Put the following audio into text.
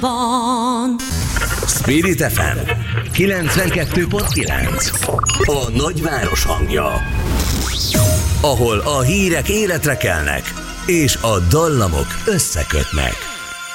van. Spirit FM 92.9. A nagyváros hangja. Ahol a hírek életre kelnek, és a dallamok összekötnek.